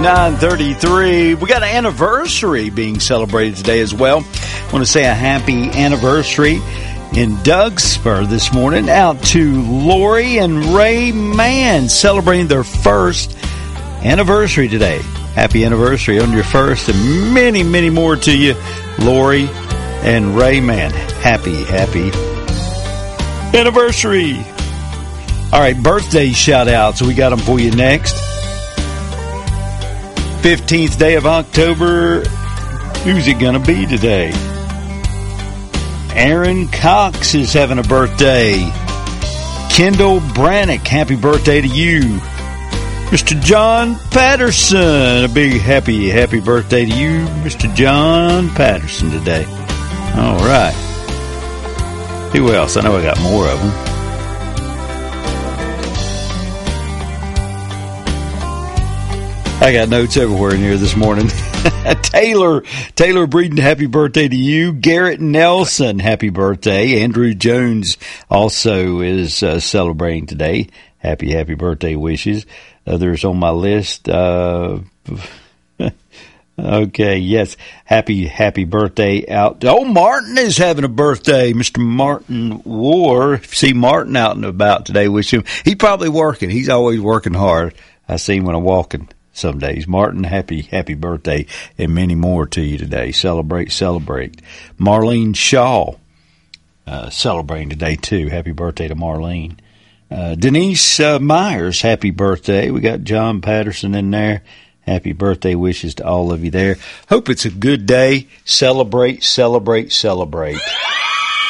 9:33. We got an anniversary being celebrated today as well. I want to say a happy anniversary in Dougspur this morning out to Lori and Ray Mann celebrating their first anniversary today. Happy anniversary on your first, and many, many more to you, Lori and Ray Mann. Happy anniversary. All right, birthday shout-outs. We got them for you next. 15th day of October. Who's it going to be today? Aaron Cox is having a birthday. Kendall Brannick, happy birthday to you. Mr. John Patterson, a big happy birthday to you, Mr. John Patterson today. All right. Who else? I know I got more of them. I got notes everywhere in here this morning. Taylor Breeden, happy birthday to you. Garrett Nelson, happy birthday. Andrew Jones also is celebrating today. Happy birthday wishes. Others on my list. Okay, yes. Happy birthday out. Oh, Martin is having a birthday. Mr. Martin War. See Martin out and about today. Wish him. He's probably working. He's always working hard. I see him when I'm walking. Some days. Martin, happy birthday, and many more to you today. Celebrate. Marlene Shaw, celebrating today, too. Happy birthday to Marlene. Denise Myers, happy birthday. We got John Patterson in there. Happy birthday wishes to all of you there. Hope it's a good day. Celebrate.